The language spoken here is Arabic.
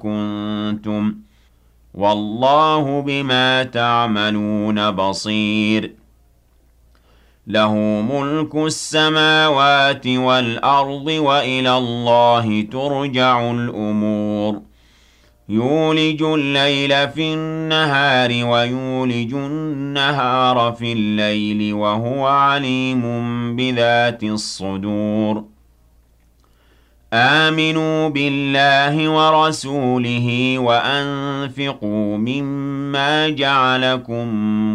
كنتم والله بما تعملون بصير له ملك السماوات والأرض وإلى الله ترجع الأمور يولج الليل في النهار ويولج النهار في الليل وهو عليم بذات الصدور آمنوا بالله ورسوله وأنفقوا مما جعلكم